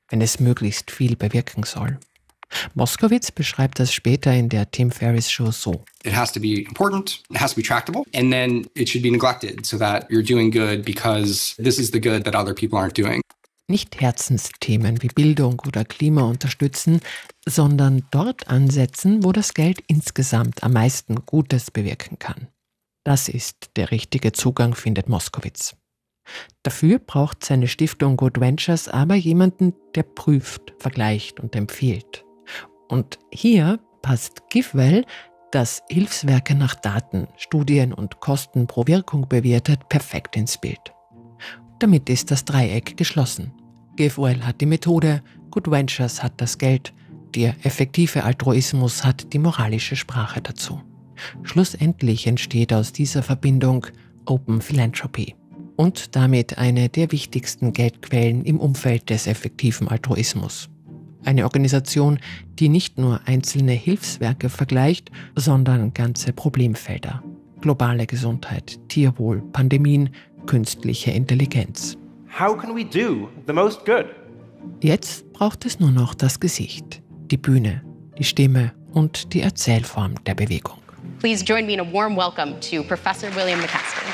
wenn es möglichst viel bewirken soll. Moskowitz beschreibt das später in der Tim Ferriss Show so. It has to be important, it has to be tractable, and then it should be neglected so that you're doing good because this is the good that other people aren't doing. Nicht Herzensthemen wie Bildung oder Klima unterstützen, sondern dort ansetzen, wo das Geld insgesamt am meisten Gutes bewirken kann. Das ist der richtige Zugang, findet Moskowitz. Dafür braucht seine Stiftung Good Ventures aber jemanden, der prüft, vergleicht und empfiehlt. Und hier passt GiveWell, das Hilfswerke nach Daten, Studien und Kosten pro Wirkung bewertet, perfekt ins Bild. Damit ist das Dreieck geschlossen. GiveWell hat die Methode, Good Ventures hat das Geld, der effektive Altruismus hat die moralische Sprache dazu. Schlussendlich entsteht aus dieser Verbindung Open Philanthropy und damit eine der wichtigsten Geldquellen im Umfeld des effektiven Altruismus. Eine Organisation, die nicht nur einzelne Hilfswerke vergleicht, sondern ganze Problemfelder. Globale Gesundheit, Tierwohl, Pandemien, künstliche Intelligenz. How can we do the most good? Jetzt braucht es nur noch das Gesicht, die Bühne, die Stimme und die Erzählform der Bewegung. Please join me in a warm welcome to Professor William MacAskill.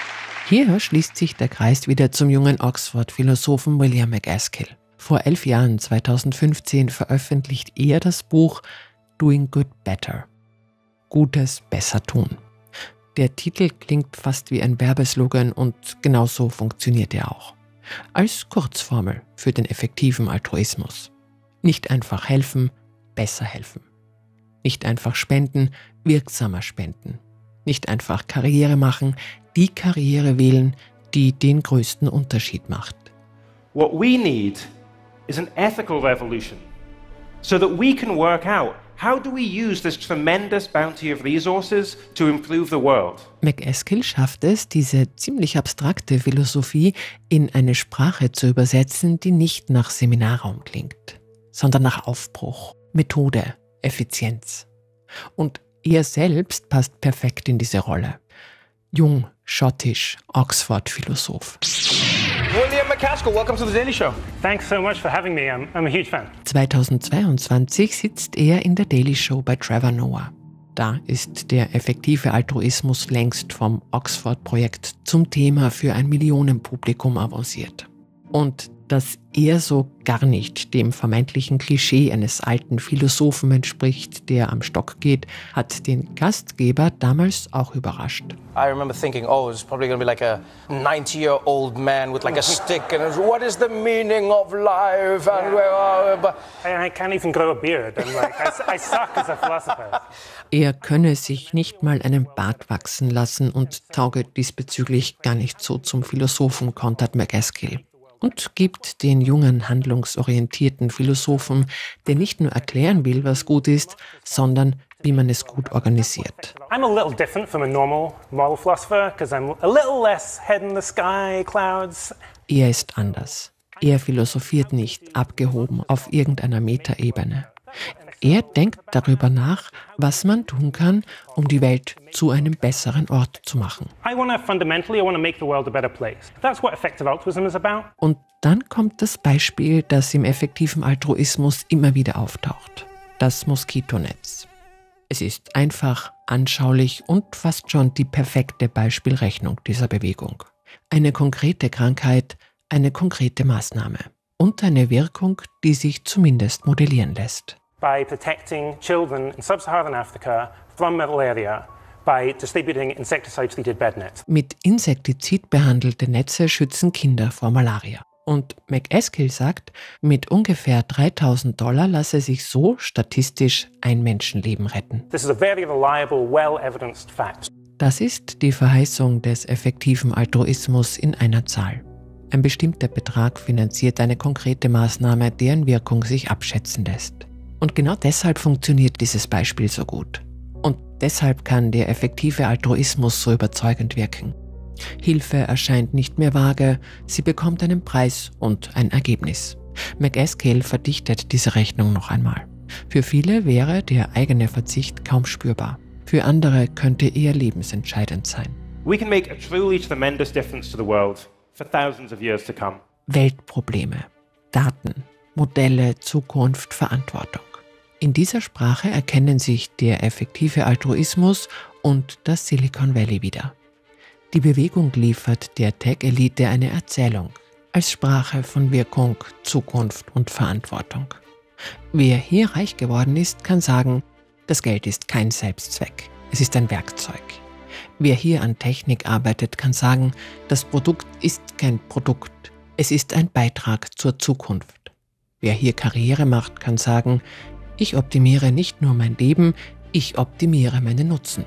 Hier schließt sich der Kreis wieder zum jungen Oxford-Philosophen William MacAskill. Vor 11 Jahren, 2015, veröffentlicht er das Buch Doing Good Better. Gutes besser tun. Der Titel klingt fast wie ein Werbeslogan und genauso funktioniert er auch. Als Kurzformel für den effektiven Altruismus. Nicht einfach helfen, besser helfen. Nicht einfach spenden, wirksamer spenden. Nicht einfach Karriere machen, die Karriere wählen, die den größten Unterschied macht. What we need is an ethical revolution so that we can work out how do we use this tremendous bounty of resources to improve the world. MacAskill schafft es, diese ziemlich abstrakte Philosophie in eine Sprache zu übersetzen, die nicht nach Seminarraum klingt, sondern nach Aufbruch, Methode, Effizienz. Und er selbst passt perfekt in diese Rolle. Jung, schottisch, Oxford-Philosoph. William MacAskill, welcome to the Daily Show. Thanks so much for having me. I'm a huge fan. 2022 sitzt er in der Daily Show bei Trevor Noah. Da ist der effektive Altruismus längst vom Oxford-Projekt zum Thema für ein Millionenpublikum avanciert. Und dass er so gar nicht dem vermeintlichen Klischee eines alten Philosophen entspricht, der am Stock geht, hat den Gastgeber damals auch überrascht. I remember thinking, oh, it's probably going to be like a 90-year-old man with like a stick and what is the meaning of life? And I can't even grow a beard. I'm like, I suck as a philosopher. Er könne sich nicht mal einen Bart wachsen lassen und tauge diesbezüglich gar nicht so zum Philosophen, kontert MacAskill. Und gibt den jungen, handlungsorientierten Philosophen, der nicht nur erklären will, was gut ist, sondern wie man es gut organisiert. I'm a little different from a normal moral philosopher because I'm a little less head in the sky, clouds. Er ist anders. Er philosophiert nicht abgehoben auf irgendeiner Metaebene. Er denkt darüber nach, was man tun kann, um die Welt zu einem besseren Ort zu machen. I want to make the world a better place. That's what effective altruism is about. Und dann kommt das Beispiel, das im effektiven Altruismus immer wieder auftaucht. Das Moskitonetz. Es ist einfach, anschaulich und fast schon die perfekte Beispielrechnung dieser Bewegung. Eine konkrete Krankheit, eine konkrete Maßnahme. Und eine Wirkung, die sich zumindest modellieren lässt. By protecting children in sub-Saharan Africa from malaria, by distributing insecticide-treated bed nets. Mit Insektizid behandelte Netze schützen Kinder vor Malaria. Und MacAskill sagt, mit ungefähr $3.000 lasse sich so statistisch ein Menschenleben retten. This is a very reliable, well-evidenced fact. Das ist die Verheißung des effektiven Altruismus in einer Zahl. Ein bestimmter Betrag finanziert eine konkrete Maßnahme, deren Wirkung sich abschätzen lässt. Und genau deshalb funktioniert dieses Beispiel so gut. Und deshalb kann der effektive Altruismus so überzeugend wirken. Hilfe erscheint nicht mehr vage, sie bekommt einen Preis und ein Ergebnis. MacAskill verdichtet diese Rechnung noch einmal. Für viele wäre der eigene Verzicht kaum spürbar. Für andere könnte er lebensentscheidend sein. We can make a truly tremendous difference to the world for thousands of years to come. Weltprobleme, Daten, Modelle, Zukunft, Verantwortung. In dieser Sprache erkennen sich der effektive Altruismus und das Silicon Valley wieder. Die Bewegung liefert der Tech-Elite eine Erzählung als Sprache von Wirkung, Zukunft und Verantwortung. Wer hier reich geworden ist, kann sagen, das Geld ist kein Selbstzweck, es ist ein Werkzeug. Wer hier an Technik arbeitet, kann sagen, das Produkt ist kein Produkt, es ist ein Beitrag zur Zukunft. Wer hier Karriere macht, kann sagen, ich optimiere nicht nur mein Leben, ich optimiere meinen Nutzen.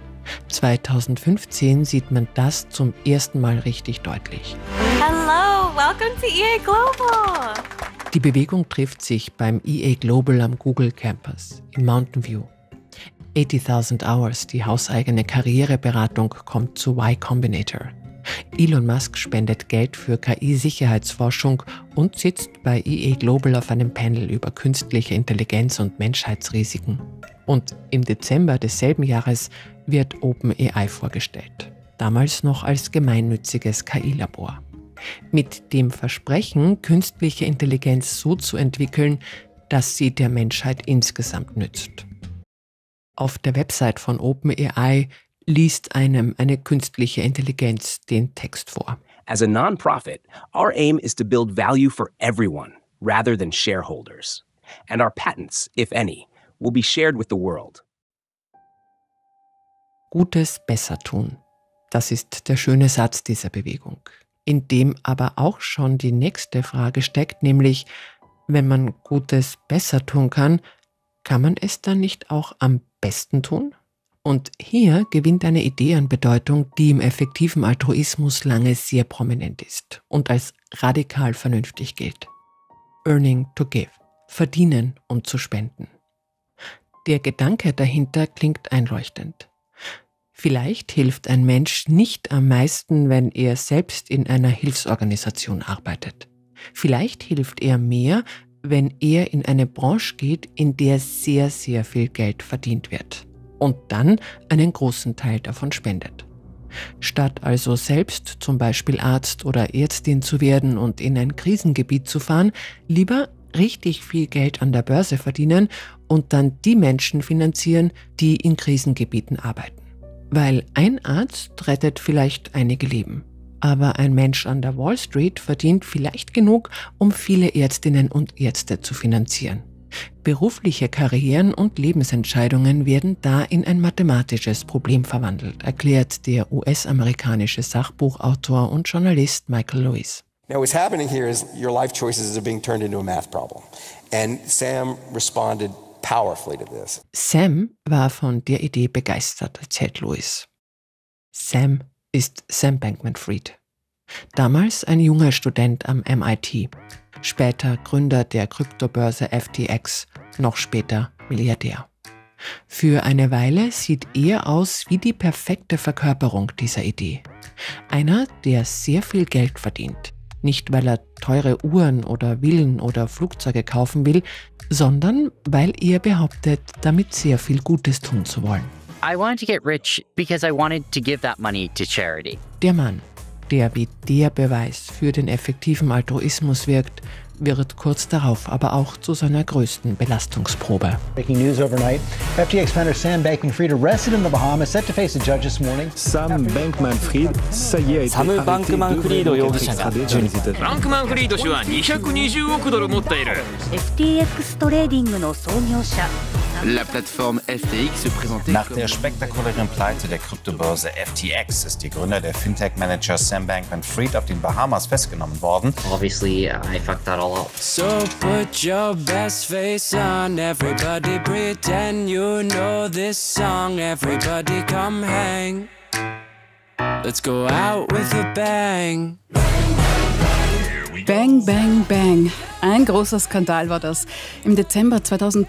2015 sieht man das zum ersten Mal richtig deutlich. Hello, welcome to EA Global. Die Bewegung trifft sich beim EA Global am Google Campus in Mountain View. 80.000 Hours, die hauseigene Karriereberatung, kommt zu Y Combinator. Elon Musk spendet Geld für KI-Sicherheitsforschung und sitzt bei EA Global auf einem Panel über künstliche Intelligenz und Menschheitsrisiken. Und im Dezember desselben Jahres wird OpenAI vorgestellt, damals noch als gemeinnütziges KI-Labor. Mit dem Versprechen, künstliche Intelligenz so zu entwickeln, dass sie der Menschheit insgesamt nützt. Auf der Website von OpenAI liest einem eine künstliche Intelligenz den Text vor. As a non-profit, our aim is to build value for everyone rather than shareholders. And our patents, if any, will be shared with the world. Gutes besser tun. Das ist der schöne Satz dieser Bewegung, in dem aber auch schon die nächste Frage steckt, nämlich, wenn man Gutes besser tun kann man es dann nicht auch am besten tun? Und hier gewinnt eine Idee an Bedeutung, die im effektiven Altruismus lange sehr prominent ist und als radikal vernünftig gilt. Earning to give. Verdienen, um zu spenden. Der Gedanke dahinter klingt einleuchtend. Vielleicht hilft ein Mensch nicht am meisten, wenn er selbst in einer Hilfsorganisation arbeitet. Vielleicht hilft er mehr, wenn er in eine Branche geht, in der sehr, sehr viel Geld verdient wird und dann einen großen Teil davon spendet. Statt also selbst zum Beispiel Arzt oder Ärztin zu werden und in ein Krisengebiet zu fahren, lieber richtig viel Geld an der Börse verdienen und dann die Menschen finanzieren, die in Krisengebieten arbeiten. Weil ein Arzt rettet vielleicht einige Leben. Aber ein Mensch an der Wall Street verdient vielleicht genug, um viele Ärztinnen und Ärzte zu finanzieren. Berufliche Karrieren und Lebensentscheidungen werden da in ein mathematisches Problem verwandelt, erklärt der US-amerikanische Sachbuchautor und Journalist Michael Lewis. Now what's happening here is your life choices are being turned into a math problem. And Sam responded powerfully to this. Sam war von der Idee begeistert, erzählt Lewis. Sam ist Sam Bankman-Fried. Damals ein junger Student am MIT, später Gründer der Kryptobörse FTX, noch später Milliardär. Für eine Weile sieht er aus wie die perfekte Verkörperung dieser Idee. Einer, der sehr viel Geld verdient. Nicht, weil er teure Uhren oder Villen oder Flugzeuge kaufen will, sondern weil er behauptet, damit sehr viel Gutes tun zu wollen. I wanted to get rich because I wanted to give that money to charity. Der Mann, der wie der Beweis für den effektiven Altruismus wirkt, wird kurz darauf aber auch zu seiner größten Belastungsprobe. Breaking news overnight. FTX founder Sam Bankman-Fried arrested in the Bahamas, set to face a judge this morning. Sam Bankman-Fried, ça y est, Sam Bankman-Fried 容疑者が12 バンクマンフリード氏は220億ドル持っている。 FTX トレーディングの創業者。 La plateforme FTX se présentait Nach der spektakulären Pleite der Kryptobörse FTX ist der Gründer der Fintech-Manager Sam Bankman-Fried auf den Bahamas festgenommen worden. Obviously, I fucked that all up. So put your best face on, everybody pretend you know this song, everybody come hang. Let's go out with a bang. Bang, bang, bang. Ein großer Skandal war das. Im Dezember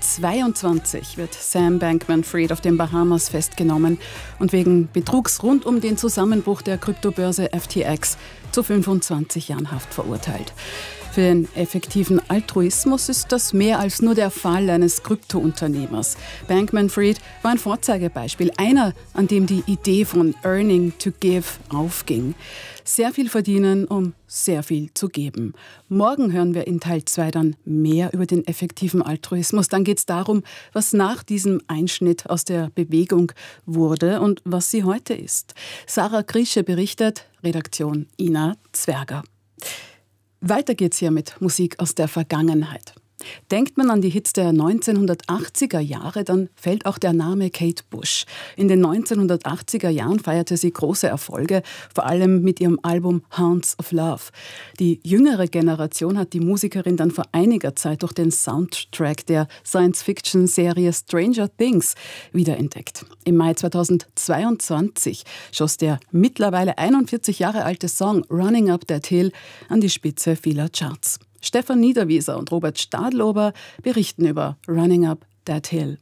2022 wird Sam Bankman-Fried auf den Bahamas festgenommen und wegen Betrugs rund um den Zusammenbruch der Kryptobörse FTX zu 25 Jahren Haft verurteilt. Für den effektiven Altruismus ist das mehr als nur der Fall eines Kryptounternehmers. Bankman-Fried war ein Vorzeigebeispiel, einer, an dem die Idee von Earning to Give aufging. Sehr viel verdienen, um sehr viel zu geben. Morgen hören wir in Teil 2 dann mehr über den effektiven Altruismus. Dann geht es darum, was nach diesem Einschnitt aus der Bewegung wurde und was sie heute ist. Sarah Krische berichtet, Redaktion Ina Zwerger. Weiter geht's hier mit Musik aus der Vergangenheit. Denkt man an die Hits der 1980er Jahre, dann fällt auch der Name Kate Bush. In den 1980er Jahren feierte sie große Erfolge, vor allem mit ihrem Album Hounds of Love. Die jüngere Generation hat die Musikerin dann vor einiger Zeit durch den Soundtrack der Science-Fiction-Serie Stranger Things wiederentdeckt. Im Mai 2022 schoss der mittlerweile 41 Jahre alte Song Running Up That Hill an die Spitze vieler Charts. Stefan Niederwieser und Robert Stadlober berichten über Running Up That Hill.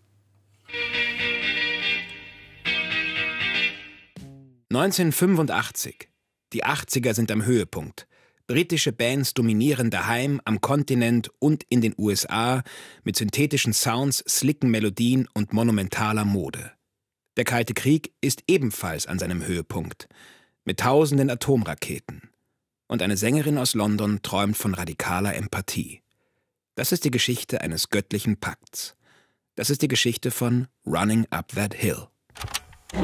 1985. Die 80er sind am Höhepunkt. Britische Bands dominieren daheim, am Kontinent und in den USA mit synthetischen Sounds, slicken Melodien und monumentaler Mode. Der Kalte Krieg ist ebenfalls an seinem Höhepunkt. Mit tausenden Atomraketen. Und eine Sängerin aus London träumt von radikaler Empathie. Das ist die Geschichte eines göttlichen Pakts. Das ist die Geschichte von Running Up That Hill.